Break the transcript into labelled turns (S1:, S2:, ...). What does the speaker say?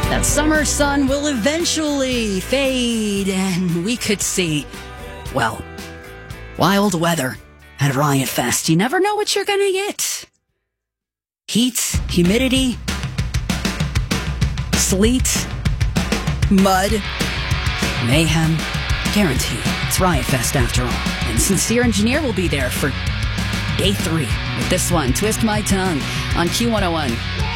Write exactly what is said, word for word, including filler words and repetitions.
S1: That summer sun will eventually fade and we could see, well, wild weather at Riot Fest. You never know what you're gonna get. Heat, humidity, sleet, mud, mayhem, guaranteed. It's Riot Fest after all. And Sincere Engineer will be there for day three with this one, Twist My Tongue, on Q one oh one.